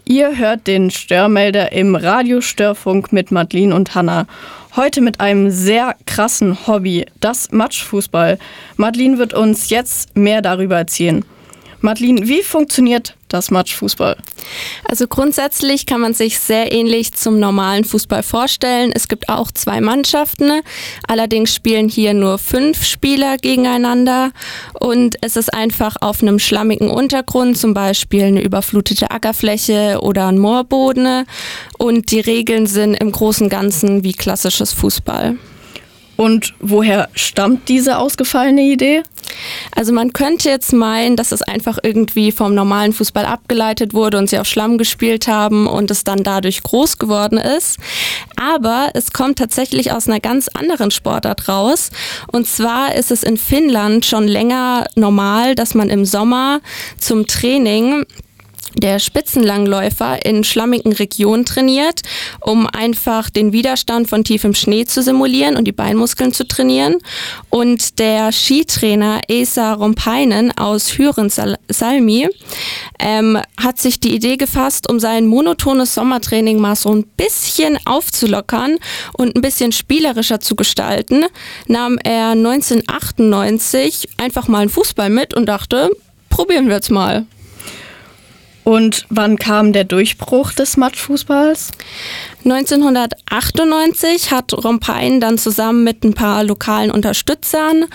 Ihr hört den Störmelder im Radiostörfunk mit Madeline und Hannah. Heute mit einem sehr krassen Hobby, das Matschfußball. Madeline wird uns jetzt mehr darüber erzählen. Madeline, wie funktioniert das Matschfußball? Also grundsätzlich kann man sich sehr ähnlich zum normalen Fußball vorstellen. Es gibt auch 2 Mannschaften, allerdings spielen hier nur 5 Spieler gegeneinander und es ist einfach auf einem schlammigen Untergrund, zum Beispiel eine überflutete Ackerfläche oder ein Moorboden, und die Regeln sind im Großen und Ganzen wie klassisches Fußball. Und woher stammt diese ausgefallene Idee? Also man könnte jetzt meinen, dass es einfach irgendwie vom normalen Fußball abgeleitet wurde und sie auf Schlamm gespielt haben und es dann dadurch groß geworden ist. Aber es kommt tatsächlich aus einer ganz anderen Sportart raus. Und zwar ist es in Finnland schon länger normal, dass man im Sommer zum Training der Spitzenlangläufer in schlammigen Regionen trainiert, um einfach den Widerstand von tiefem Schnee zu simulieren und die Beinmuskeln zu trainieren. Und der Skitrainer Esa Rompainen aus Hyren-Salmi hat sich die Idee gefasst, um sein monotones Sommertraining mal so ein bisschen aufzulockern und ein bisschen spielerischer zu gestalten, nahm er 1998 einfach mal einen Fußball mit und dachte, probieren wir es mal. Und wann kam der Durchbruch des Matschfußballs? 1998 hat Rompainen dann zusammen mit ein paar lokalen Unterstützern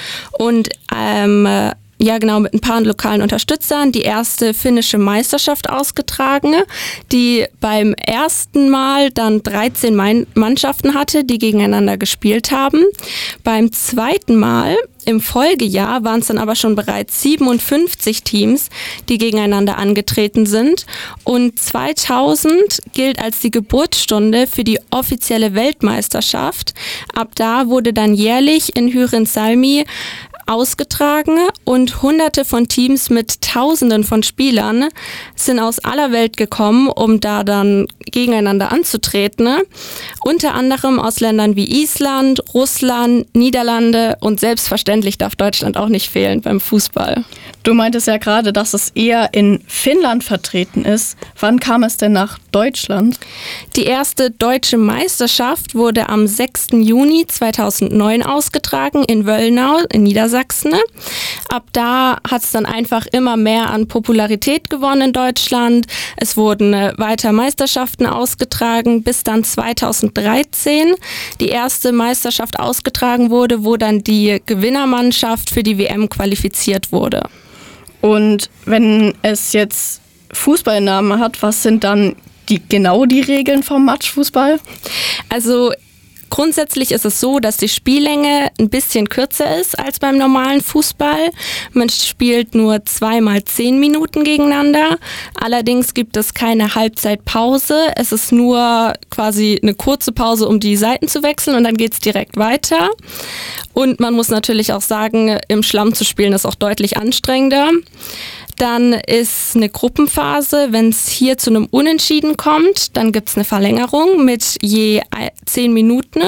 mit ein paar lokalen Unterstützern die erste finnische Meisterschaft ausgetragen, die beim ersten Mal dann 13 Mannschaften hatte, die gegeneinander gespielt haben. Beim zweiten Mal im Folgejahr waren es dann aber schon bereits 57 Teams, die gegeneinander angetreten sind. Und 2000 gilt als die Geburtsstunde für die offizielle Weltmeisterschaft. Ab da wurde dann jährlich in Hyrin-Salmi ausgetragen und Hunderte von Teams mit Tausenden von Spielern sind aus aller Welt gekommen, um da dann gegeneinander anzutreten. Unter anderem aus Ländern wie Island, Russland, Niederlande und selbstverständlich darf Deutschland auch nicht fehlen beim Fußball. Du meintest ja gerade, dass es eher in Finnland vertreten ist. Wann kam es denn nach Deutschland? Die erste deutsche Meisterschaft wurde am 6. Juni 2009 ausgetragen in Wöllnau in Niedersachsen. Ab da hat es dann einfach immer mehr an Popularität gewonnen in Deutschland. Es wurden weiter Meisterschaften ausgetragen, bis dann 2013 die erste Meisterschaft ausgetragen wurde, wo dann die Gewinnermannschaft für die WM qualifiziert wurde. Und wenn es jetzt Fußballnamen hat, was sind dann die Regeln vom Matschfußball? Also grundsätzlich ist es so, dass die Spiellänge ein bisschen kürzer ist als beim normalen Fußball. Man spielt nur 2 mal 10 Minuten gegeneinander. Allerdings gibt es keine Halbzeitpause. Es ist nur quasi eine kurze Pause, um die Seiten zu wechseln und dann geht es direkt weiter. Und man muss natürlich auch sagen, im Schlamm zu spielen ist auch deutlich anstrengender. Dann ist eine Gruppenphase. Wenn es hier zu einem Unentschieden kommt, dann gibt es eine Verlängerung mit je 10 Minuten.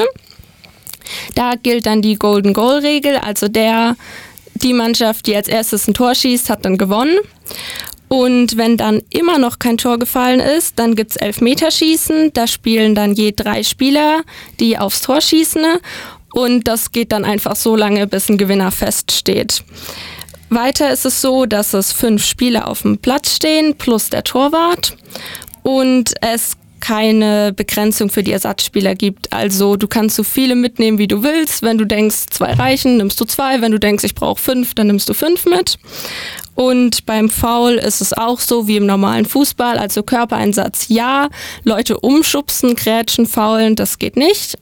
Da gilt dann die Golden Goal Regel, also die Mannschaft, die als erstes ein Tor schießt, hat dann gewonnen. Und wenn dann immer noch kein Tor gefallen ist, dann gibt es Elfmeterschießen. Da spielen dann je 3 Spieler, die aufs Tor schießen. Und das geht dann einfach so lange, bis ein Gewinner feststeht. Weiter ist es so, dass es 5 Spieler auf dem Platz stehen, plus der Torwart. Und es keine Begrenzung für die Ersatzspieler gibt. Also du kannst so viele mitnehmen, wie du willst. Wenn du denkst, 2 reichen, nimmst du 2. Wenn du denkst, ich brauche 5, dann nimmst du 5 mit. Und beim Foul ist es auch so wie im normalen Fußball. Also Körpereinsatz ja, Leute umschubsen, grätschen, faulen, das geht nicht.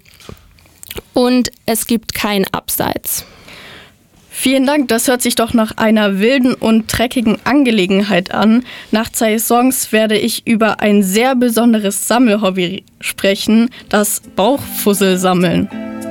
Und es gibt kein Abseits. Vielen Dank, das hört sich doch nach einer wilden und dreckigen Angelegenheit an. Nach 2 Songs werde ich über ein sehr besonderes Sammelhobby sprechen, das Bauchfusselsammeln.